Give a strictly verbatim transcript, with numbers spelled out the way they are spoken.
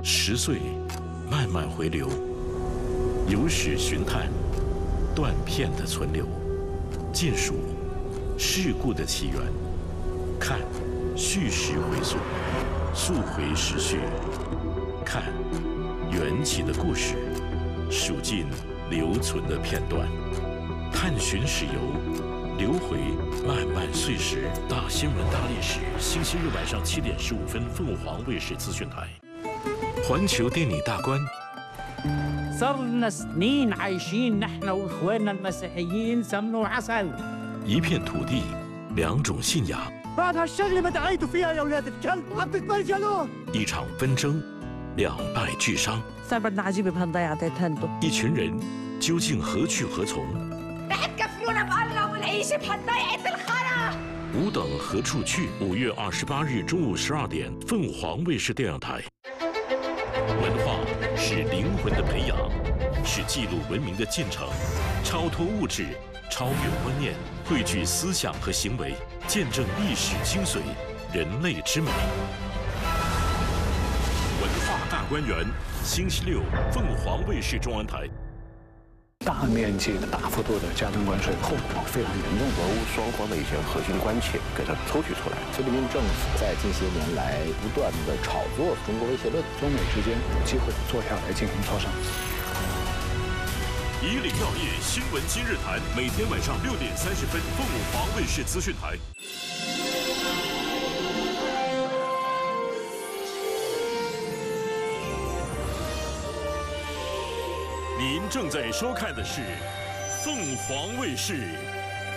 十岁，慢慢回流，有史寻探，断片的存留，见数事故的起源，看叙事回溯，溯回时序，看缘起的故事，数尽留存的片段，探寻史游，流回漫漫岁时。大新闻大历史，星期日晚上七点十五分，凤凰卫视资讯台。环球电影大观。 صار لنا سنين عايشين نحن واخواننا المسيحيين سمن وعسل. 一片土地，两种信仰。 بعد هالشغله ما دعيتوا فيها يا اولاد الكلب عم تتبرجلوا. 一场纷争，两败俱伤。 صار بدنا عجيبه بهالضيعه هندو. 一群人究竟何去何从？ رح تكفلونا بالله والعيشه بهالضيعه الخرا. 吾等何处去？五月二十八日中午十二点，凤凰卫视电影台。 文化是灵魂的培养，是记录文明的进程，超脱物质，超越观念，汇聚思想和行为，见证历史精髓，人类之美。文化大观园，星期六，凤凰卫视中央台。 大面积的、大幅度的加征关税，后果非常严重。 俄乌双方的一些核心关切给它抽取出来。 菲律宾政府在近些年来不断的炒作中国威胁论， 中美之间有机会坐下来进行磋商。 以岭药业新闻今日谈，每天晚上六点三十分，凤凰卫视资讯台。 您正在收看的是凤凰卫视